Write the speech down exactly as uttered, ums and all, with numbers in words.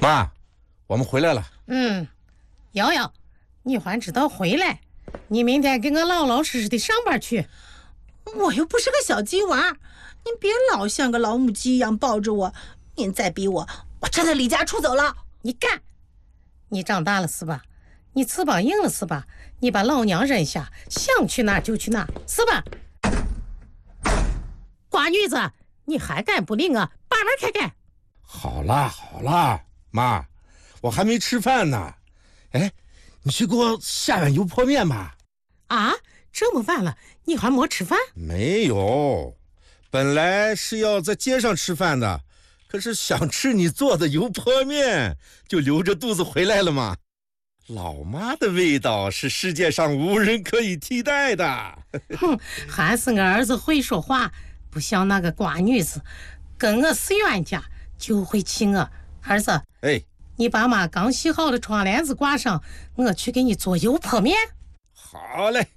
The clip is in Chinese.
妈，我们回来了。 嗯，瑶瑶，你还知道回来？你明天给我老老实实的上班去。 我又不是个小鸡娃，您别老像个老母鸡一样抱着我。您再逼我，我真的离家出走了。 你干！你长大了是吧？你翅膀硬了是吧？你把老娘扔下，想去哪就去哪，是吧？瓜女子，你还敢不理我？把门开开！ 好啦好啦，妈，我还没吃饭呢。哎，你去给我下碗油泼面吧。 啊，这么晚了，你还没吃饭？ 没有，本来是要在街上吃饭的，可是想吃你做的油泼面，就留着肚子回来了嘛。老妈的味道是世界上无人可以替代的。 哼，还是我儿子会说话，不像那个瓜女子，跟我是冤家就会气我。儿子， 哎， 你把妈刚洗好的窗帘子挂上，我去给你做油泼面。 好嘞。